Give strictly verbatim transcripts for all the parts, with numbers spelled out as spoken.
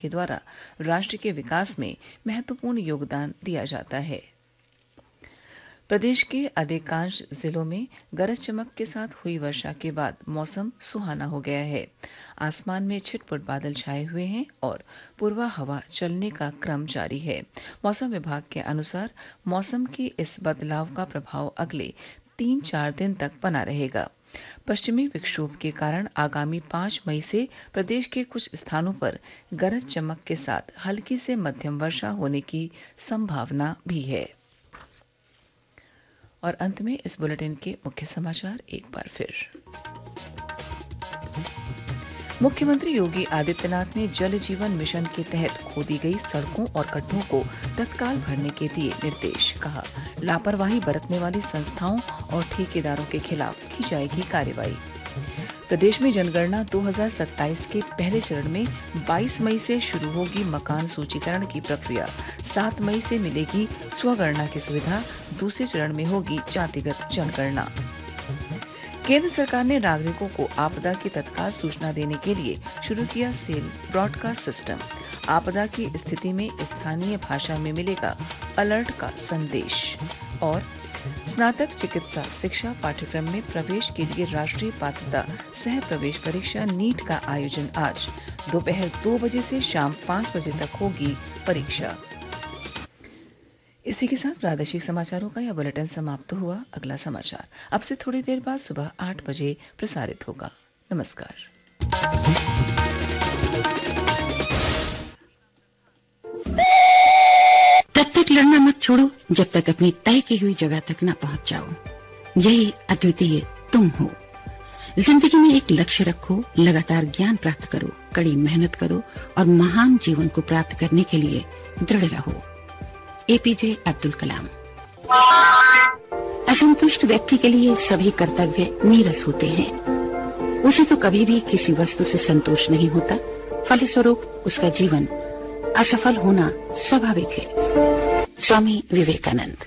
के द्वारा राष्ट्र के विकास में महत्वपूर्ण योगदान दिया जाता है। प्रदेश के अधिकांश जिलों में गरज चमक के साथ हुई वर्षा के बाद मौसम सुहाना हो गया है। आसमान में छिटपुट बादल छाए हुए हैं और पूर्वा हवा चलने का क्रम जारी है। मौसम विभाग के अनुसार मौसम के इस बदलाव का प्रभाव अगले तीन चार दिन तक बना रहेगा। पश्चिमी विक्षोभ के कारण आगामी पांच मई से प्रदेश के कुछ स्थानों पर गरज चमक के साथ हल्की से मध्यम वर्षा होने की संभावना भी है। और अंत में इस बुलेटिन के मुख्य समाचार एक बार फिर। मुख्यमंत्री योगी आदित्यनाथ ने जल जीवन मिशन के तहत खोदी गई सड़कों और गड्ढों को तत्काल भरने के दिए निर्देश। कहा, लापरवाही बरतने वाली संस्थाओं और ठेकेदारों के खिलाफ की जाएगी कार्रवाई। प्रदेश में जनगणना दो हज़ार सत्ताईस के पहले चरण में बाईस मई से शुरू होगी मकान सूचीकरण की प्रक्रिया। सात मई से मिलेगी स्वगणना की सुविधा। दूसरे चरण में होगी जातिगत जनगणना। केंद्र सरकार ने नागरिकों को आपदा की तत्काल सूचना देने के लिए शुरू किया सेल ब्रॉडकास्ट सिस्टम। आपदा की स्थिति में स्थानीय भाषा में मिलेगा अलर्ट का संदेश। और स्नातक चिकित्सा शिक्षा पाठ्यक्रम में प्रवेश के लिए राष्ट्रीय पात्रता सह प्रवेश परीक्षा नीट का आयोजन आज दोपहर दो बजे से शाम पांच बजे तक होगी परीक्षा। इसी के साथ प्रादेशिक समाचारों का यह बुलेटिन समाप्त हुआ। अगला समाचार अब से थोड़ी देर बाद सुबह आठ बजे प्रसारित होगा। नमस्कार। तब तक लड़ना मत छोड़ो जब तक अपनी तय की हुई जगह तक न पहुंच जाओ। यही अद्वितीय तुम हो। जिंदगी में एक लक्ष्य रखो, लगातार ज्ञान प्राप्त करो, कड़ी मेहनत करो और महान जीवन को प्राप्त करने के लिए दृढ़ रहो। एपीजे अब्दुल कलाम। असंतुष्ट व्यक्ति के लिए सभी कर्तव्य नीरस होते हैं। उसे तो कभी भी किसी वस्तु से संतोष नहीं होता। फलस्वरूप उसका जीवन असफल होना स्वाभाविक है। स्वामी विवेकानंद।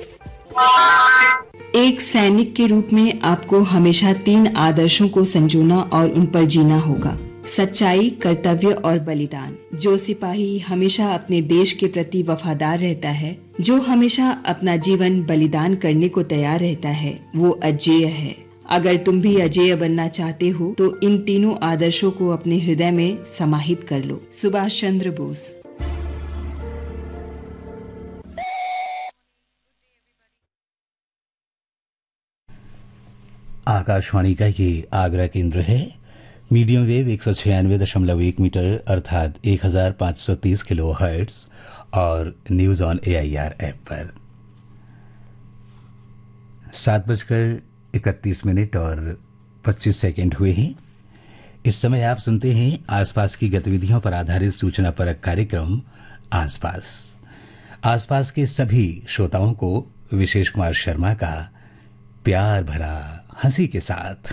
एक सैनिक के रूप में आपको हमेशा तीन आदर्शों को संजोना और उन पर जीना होगा: सच्चाई, कर्तव्य और बलिदान। जो सिपाही हमेशा अपने देश के प्रति वफादार रहता है, जो हमेशा अपना जीवन बलिदान करने को तैयार रहता है, वो अजेय है। अगर तुम भी अजेय बनना चाहते हो तो इन तीनों आदर्शों को अपने हृदय में समाहित कर लो। सुभाष चंद्र बोस। आकाशवाणी का ये आगरा केंद्र है। मीडियम वेव एक सौ छियानवे दशमलव एक मीटर अर्थात एक हजार पांच सौ तीस किलो हर्ट्ज और news on A I R app पर सात बजकर इकतीस मिनट और पच्चीस सेकेंड हुए हैं। इस समय आप सुनते हैं आसपास की गतिविधियों पर आधारित सूचना परक कार्यक्रम आसपास। आसपास के सभी श्रोताओं को विशेष कुमार शर्मा का प्यार भरा हंसी के साथ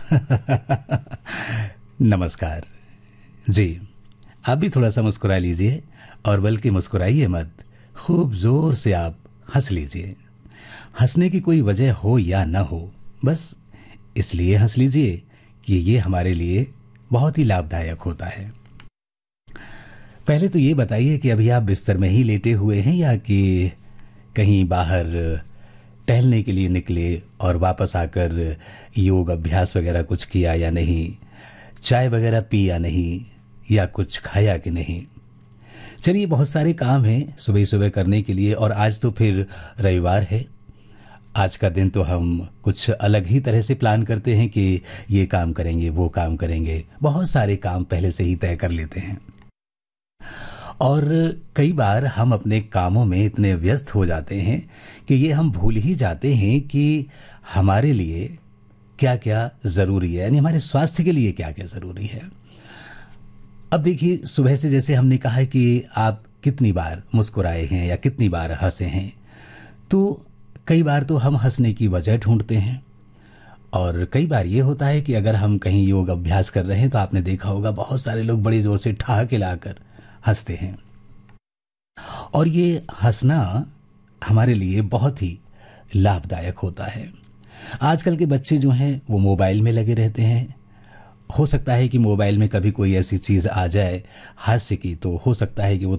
नमस्कार जी। आप भी थोड़ा सा मुस्कुरा लीजिए, और बल्कि मुस्कुराइए मत, खूब जोर से आप हंस लीजिए। हंसने की कोई वजह हो या न हो, बस इसलिए हंस लीजिए कि ये हमारे लिए बहुत ही लाभदायक होता है। पहले तो ये बताइए कि अभी आप बिस्तर में ही लेटे हुए हैं या कि कहीं बाहर टहलने के लिए निकले और वापस आकर योग अभ्यास वगैरह कुछ किया या नहीं, चाय वगैरह पी या नहीं, या कुछ खाया कि नहीं। चलिए, बहुत सारे काम हैं सुबह सुबह करने के लिए, और आज तो फिर रविवार है। आज का दिन तो हम कुछ अलग ही तरह से प्लान करते हैं कि ये काम करेंगे, वो काम करेंगे। बहुत सारे काम पहले से ही तय कर लेते हैं, और कई बार हम अपने कामों में इतने व्यस्त हो जाते हैं कि ये हम भूल ही जाते हैं कि हमारे लिए क्या क्या जरूरी है, यानी हमारे स्वास्थ्य के लिए क्या क्या जरूरी है। अब देखिए, सुबह से जैसे हमने कहा है कि आप कितनी बार मुस्कुराए हैं या कितनी बार हंसे हैं, तो कई बार तो हम हंसने की वजह ढूंढते हैं, और कई बार ये होता है कि अगर हम कहीं योग अभ्यास कर रहे हैं तो आपने देखा होगा बहुत सारे लोग बड़ी जोर से ठहाके लाकर हंसते हैं, और ये हंसना हमारे लिए बहुत ही लाभदायक होता है। आजकल के बच्चे जो हैं वो मोबाइल में लगे रहते हैं। हो सकता है कि मोबाइल में कभी कोई ऐसी चीज आ जाए हास्य की, तो हो सकता है कि वो